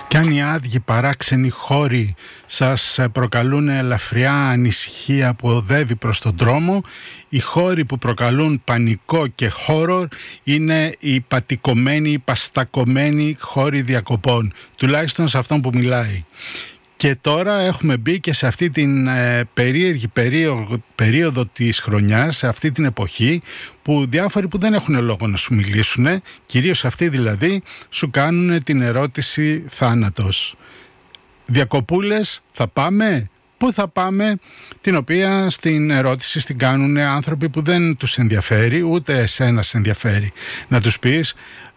Κι αν οι άδειοι παράξενοι χώροι σας προκαλούν ελαφριά ανησυχία που οδεύει προς τον δρόμο, οι χώροι που προκαλούν πανικό και χόρορ είναι οι πατικωμένοι, οι παστακωμένοι χώροι διακοπών, τουλάχιστον σε αυτόν που μιλάει. Και τώρα έχουμε μπει και σε αυτή την περίεργη περίοδο της χρονιάς, σε αυτή την εποχή που διάφοροι που δεν έχουν λόγο να σου μιλήσουν, κυρίως αυτοί δηλαδή, σου κάνουν την ερώτηση θάνατος. Διακοπούλες θα πάμε? Πού θα πάμε? Την οποία στην ερώτηση την κάνουν άνθρωποι που δεν τους ενδιαφέρει, ούτε εσένα σε ενδιαφέρει να τους πεις,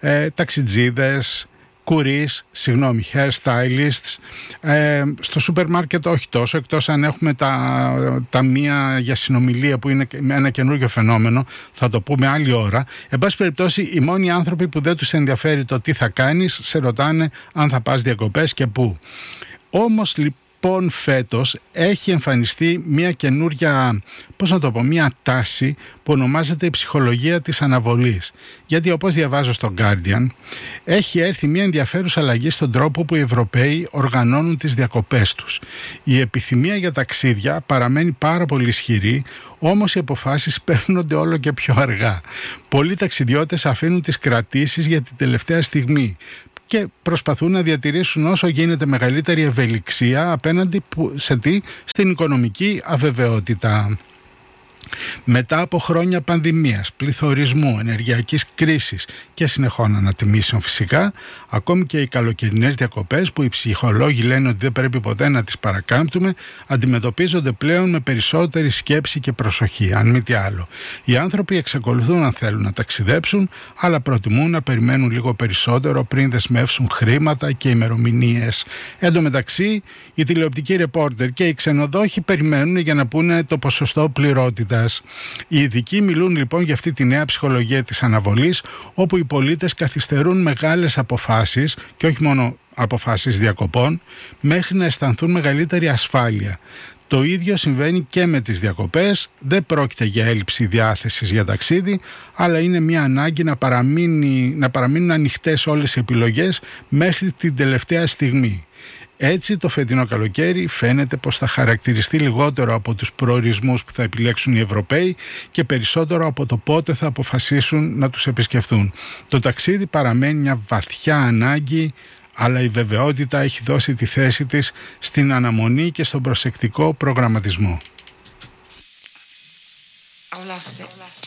ταξιτζίδες, κουρίς, hair stylists, στο σούπερ μάρκετ όχι τόσο, εκτός αν έχουμε τα ταμεία για συνομιλία που είναι ένα καινούργιο φαινόμενο, θα το πούμε άλλη ώρα. Εν πάση περιπτώσει, οι μόνοι άνθρωποι που δεν τους ενδιαφέρει το τι θα κάνεις, σε ρωτάνε αν θα πας διακοπές και πού. Όμως λοιπόν φέτος έχει εμφανιστεί μια καινούρια, μια τάση που ονομάζεται η ψυχολογία της αναβολής. Γιατί όπως διαβάζω στο Guardian, έχει έρθει μια ενδιαφέρουσα αλλαγή στον τρόπο που οι Ευρωπαίοι οργανώνουν τις διακοπές τους. Η επιθυμία για ταξίδια παραμένει πάρα πολύ ισχυρή, όμως οι αποφάσεις παίρνονται όλο και πιο αργά. Πολλοί ταξιδιώτες αφήνουν τις κρατήσεις για την τελευταία στιγμή και προσπαθούν να διατηρήσουν όσο γίνεται μεγαλύτερη ευελιξία απέναντι στην οικονομική αβεβαιότητα. Μετά από χρόνια πανδημίας, πληθωρισμού, ενεργειακής κρίσης και συνεχών ανατιμήσεων φυσικά, ακόμη και οι καλοκαιρινές διακοπές που οι ψυχολόγοι λένε ότι δεν πρέπει ποτέ να τις παρακάμπτουμε, αντιμετωπίζονται πλέον με περισσότερη σκέψη και προσοχή, αν μη τι άλλο. Οι άνθρωποι εξακολουθούν αν θέλουν να ταξιδέψουν, αλλά προτιμούν να περιμένουν λίγο περισσότερο πριν δεσμεύσουν χρήματα και ημερομηνίες. Εν τω μεταξύ, οι τηλεοπτικοί ρεπόρτερ και οι ξενοδόχοι περιμένουν για να πούνε το ποσοστό πληρότητας. Οι ειδικοί μιλούν λοιπόν για αυτή τη νέα ψυχολογία της αναβολής, όπου οι πολίτες καθυστερούν μεγάλες αποφάσεις και όχι μόνο αποφάσεις διακοπών, μέχρι να αισθανθούν μεγαλύτερη ασφάλεια. Το ίδιο συμβαίνει και με τις διακοπές. Δεν πρόκειται για έλλειψη διάθεσης για ταξίδι, αλλά είναι μια ανάγκη να παραμείνουν ανοιχτές όλες οι επιλογές μέχρι την τελευταία στιγμή. Έτσι το φετινό καλοκαίρι φαίνεται πως θα χαρακτηριστεί λιγότερο από τους προορισμούς που θα επιλέξουν οι Ευρωπαίοι και περισσότερο από το πότε θα αποφασίσουν να τους επισκεφθούν. Το ταξίδι παραμένει μια βαθιά ανάγκη, αλλά η βεβαιότητα έχει δώσει τη θέση της στην αναμονή και στον προσεκτικό προγραμματισμό.